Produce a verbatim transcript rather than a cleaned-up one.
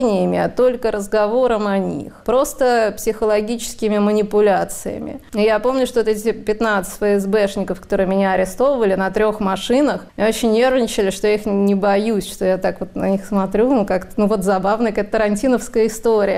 а только разговором о них, просто психологическими манипуляциями. И я помню, что вот эти пятнадцать эф эс бэшников, которые меня арестовывали на трех машинах, и очень нервничали, что я их не боюсь, что я так вот на них смотрю, ну как-то, ну вот забавная какая-то тарантиновская история.